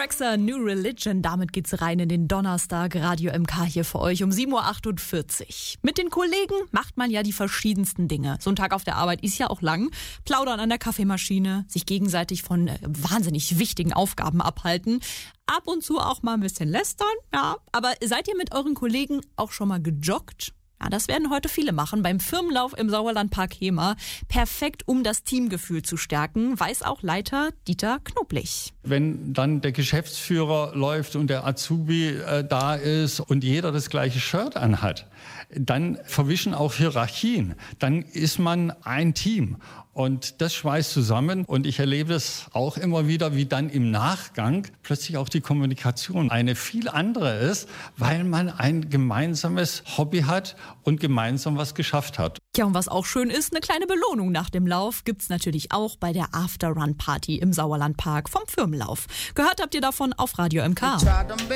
Traxxer, New Religion, damit geht's rein in den Donnerstag. Radio MK hier für euch um 7.48 Uhr. Mit den Kollegen macht man ja die verschiedensten Dinge. So ein Tag auf der Arbeit ist ja auch lang. Plaudern an der Kaffeemaschine, sich gegenseitig von wahnsinnig wichtigen Aufgaben abhalten. Ab und zu auch mal ein bisschen lästern, ja. Aber seid ihr mit euren Kollegen auch schon mal gejoggt? Ja, das werden heute viele machen beim Firmenlauf im Sauerlandpark Hemer. Perfekt, um das Teamgefühl zu stärken, weiß auch Leiter Dieter Knoblich. Wenn dann der Geschäftsführer läuft und der Azubi da ist und jeder das gleiche Shirt anhat, dann verwischen auch Hierarchien. Dann ist man ein Team und das schweißt zusammen. Und ich erlebe das auch immer wieder, wie dann im Nachgang plötzlich auch die Kommunikation eine viel andere ist, weil man ein gemeinsames Hobby hat und gemeinsam was geschafft hat. Ja, und was auch schön ist, eine kleine Belohnung nach dem Lauf gibt's natürlich auch bei der After-Run-Party im Sauerlandpark vom Firmenlauf. Gehört habt ihr davon auf Radio MK.